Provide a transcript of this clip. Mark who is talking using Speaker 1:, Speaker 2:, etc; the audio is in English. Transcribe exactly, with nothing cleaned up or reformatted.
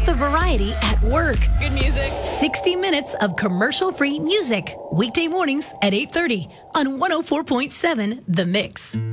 Speaker 1: of the variety at work.
Speaker 2: Good music.
Speaker 1: sixty minutes of commercial-free music. Weekday mornings at eight thirty on one oh four point seven The Mix.